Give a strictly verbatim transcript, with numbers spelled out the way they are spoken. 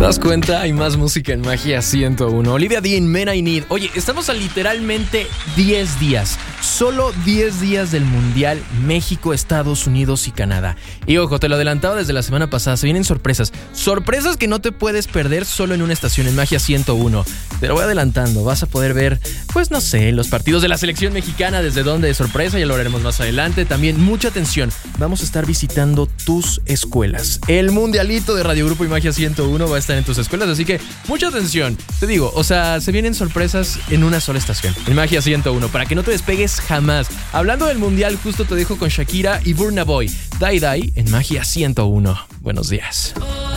das cuenta? Hay más música en Magia ciento uno. Olivia Dean, Men I Need. Oye, estamos a literalmente diez días. Solo diez días del Mundial México, Estados Unidos y Canadá. Y ojo, te lo adelantaba desde la semana pasada. Se vienen sorpresas. Sorpresas que no te puedes perder solo en una estación en Magia ciento uno. Te lo voy adelantando. Vas a poder ver, pues no sé, los partidos de la selección mexicana. Desde dónde de sorpresa, ya lo haremos más adelante. También mucha atención. Vamos a estar visitando tus escuelas. El Mundialito de Radio Grupo y Magia ciento uno va a estar en tus escuelas, así que mucha atención. Te digo, o sea, se vienen sorpresas en una sola estación, en Magia ciento uno, para que no te despegues jamás. Hablando del Mundial, justo te dejo con Shakira y Burna Boy. Die Die en Magia ciento uno. Buenos días.